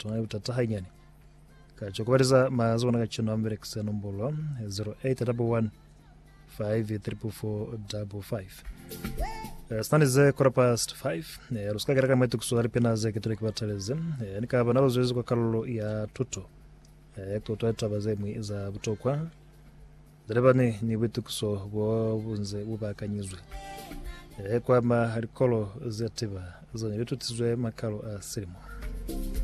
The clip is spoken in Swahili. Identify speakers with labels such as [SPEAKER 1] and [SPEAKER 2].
[SPEAKER 1] tuna utatahaingani kachokobariza mazona kachino ambere kusenombolo 0811 53455 Stani ze quarter past 5 ruska gara maitu kuswari pena ze kitule kibataleze nikaba nabo zoezi kwa kalolo ya tuto toto tabaze mu za butokwa Darebane ni wetu kuso bunze ubakanyizwe kwa ma harikolo zetiba zone wetu tizwe makalo a sirimo